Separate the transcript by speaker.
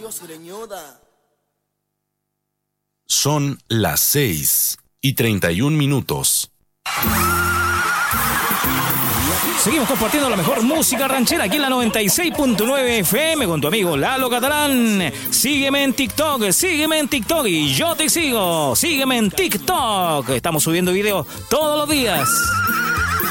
Speaker 1: Son las 6:31.
Speaker 2: Seguimos compartiendo la mejor música ranchera aquí en la 96.9 FM con tu amigo Lalo Catalán. Sígueme en TikTok y yo te sigo. Sígueme en TikTok. Estamos subiendo videos todos los días.